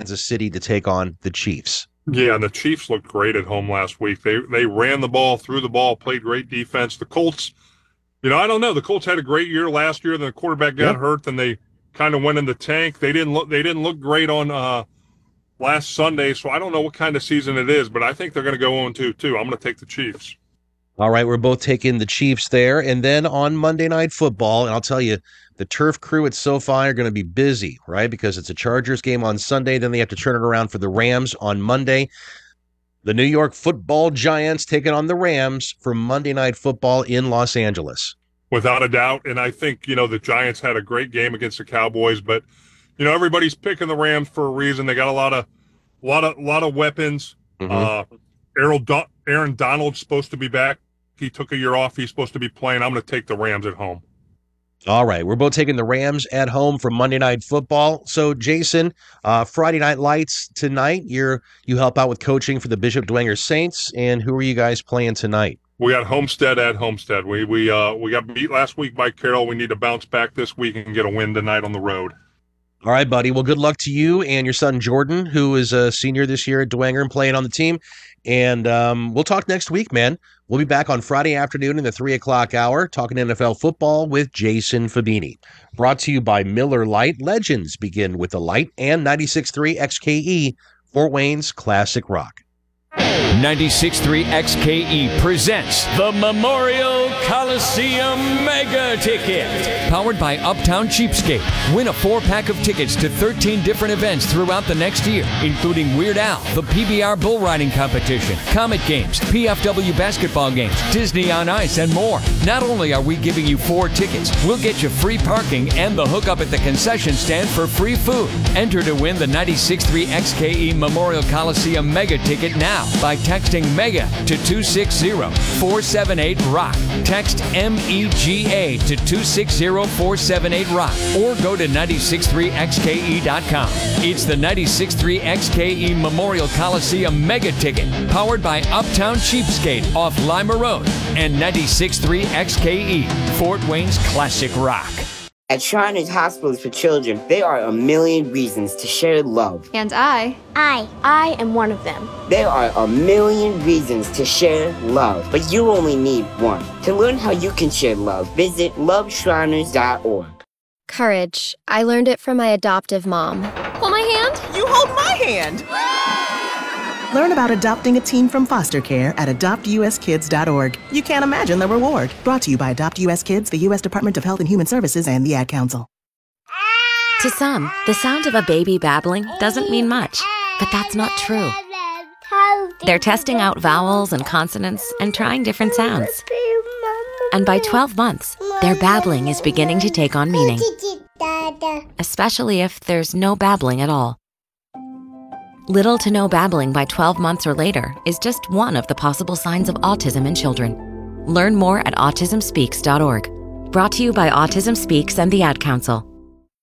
Kansas City to take on the Chiefs. Yeah, and the Chiefs looked great at home last week. They ran the ball, threw the ball, played great defense. The Colts, I don't know. The Colts had a great year last year. Then the quarterback got hurt, and they kind of went in the tank. They didn't look great on last Sunday, so I don't know what kind of season it is, but I think they're going to go 0-2 too. I'm going to take the Chiefs. All right, we're both taking the Chiefs there. And then on Monday Night Football, and I'll tell you, the turf crew at SoFi are going to be busy, right? Because it's a Chargers game on Sunday. Then they have to turn it around for the Rams on Monday. The New York Football Giants taking on the Rams for Monday Night Football in Los Angeles. Without a doubt. And I think, the Giants had a great game against the Cowboys, but, everybody's picking the Rams for a reason. They got a lot of weapons. Mm-hmm. Aaron Donald's supposed to be back. He took a year off. He's supposed to be playing. I'm going to take the Rams at home. All right. We're both taking the Rams at home for Monday Night Football. So, Jason, Friday Night Lights tonight. You help out with coaching for the Bishop Dwenger Saints. And who are you guys playing tonight? We got Homestead at Homestead. We got beat last week by Carroll. We need to bounce back this week and get a win tonight on the road. All right, buddy. Well, good luck to you and your son, Jordan, who is a senior this year at Dwenger and playing on the team. And we'll talk next week, man. We'll be back on Friday afternoon in the 3 o'clock hour talking NFL football with Jason Fabini. Brought to you by Miller Lite. Legends begin with the light and 96.3 XKE, Fort Wayne's classic rock. 96.3 XKE presents the Memorial Coliseum Mega Ticket. Powered by Uptown Cheapskate. Win a 4-pack of tickets to 13 different events throughout the next year, including Weird Al, the PBR Bull Riding Competition, Comet Games, PFW Basketball Games, Disney on Ice, and more. Not only are we giving you 4 tickets, we'll get you free parking and the hookup at the concession stand for free food. Enter to win the 96.3 XKE Memorial Coliseum Mega Ticket now by texting MEGA to 260-478-ROCK. Text MEGA to 260-478-ROCK or go to 963xke.com. It's the 96.3 XKE Memorial Coliseum Mega Ticket, powered by Uptown Cheapskate off Lima Road and 96.3 XKE, Fort Wayne's classic rock. At Shriners Hospitals for Children, there are a million reasons to share love. And I am one of them. There are a million reasons to share love, but you only need one. To learn how you can share love, visit loveshriners.org. Courage. I learned it from my adoptive mom. Hold my hand. You hold my hand. Learn about adopting a teen from foster care at adoptuskids.org. You can't imagine the reward. Brought to you by Adopt US Kids, the U.S. Department of Health and Human Services, and the Ad Council. To some, the sound of a baby babbling doesn't mean much, but that's not true. They're testing out vowels and consonants and trying different sounds. And by 12 months, their babbling is beginning to take on meaning, especially if there's no babbling at all. Little to no babbling by 12 months or later is just one of the possible signs of autism in children. Learn more at autismspeaks.org. Brought to you by Autism Speaks and the Ad Council.